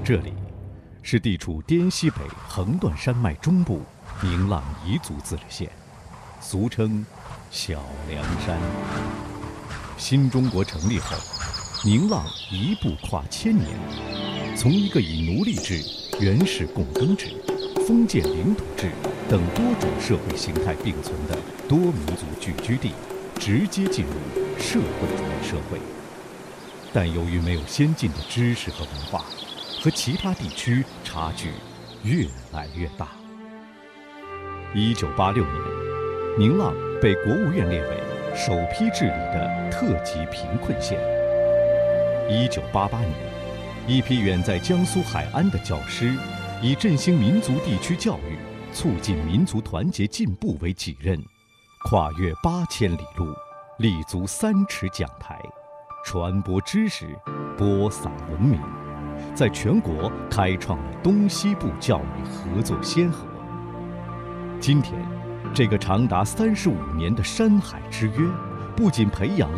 这里是地处滇西北横断山脉中部宁浪彝族自治县，俗称小凉山。新中国成立后，宁浪一步跨千年，从一个以奴隶制、原始共耕制、封建领土制等多种社会形态并存的多民族聚居地，直接进入社会主义社会。但由于没有先进的知识和文化，和其他地区差距越来越大。1986年，宁浪被国务院列为首批治理的特级贫困县。1988年，一批远在江苏海安的教师，以振兴民族地区教育、促进民族团结进步为己任，跨越8000里路，立足3尺讲台，传播知识，播撒文明，在全国开创了东西部教育合作先河。今天，这个长达35年的山海之约，不仅培养